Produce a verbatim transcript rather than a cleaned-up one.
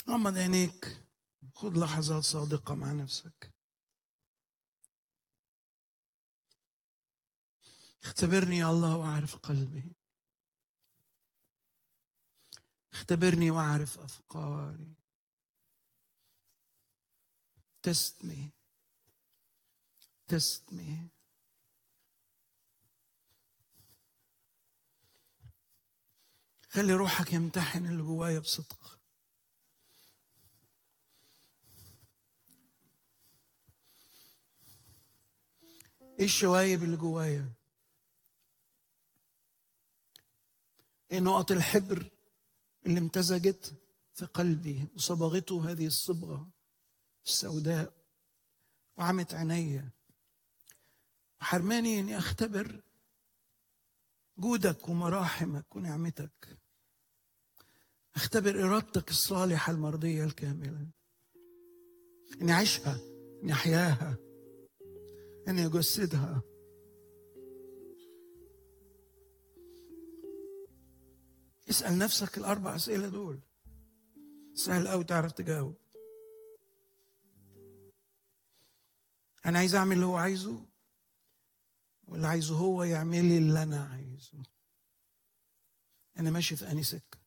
غمض عينيك، خد لحظات صادقة مع نفسك. اختبرني يا الله واعرف قلبي، اختبرني واعرف افكاري. test me test me. خلي روحك يمتحن اللي جوايا بصدق. ايه الشوايب اللي جوايا؟ ايه نقط الحبر اللي امتزجت في قلبي وصبغته هذه الصبغة السوداء وعمت عينيا وحرماني اني اختبر جودك ومراحمك ونعمتك، اختبر ارادتك الصالحة المرضية الكاملة، اني اعيشها، اني احياها، اني اجسدها. اسأل نفسك الاربع اسئلة دول، سهل قوي تعرف تجاوب. انا عايز اعمل اللي هو عايزه، واللي عايزه هو يعمل لي اللي انا عايزه؟ انا ماشي في انهي سكه؟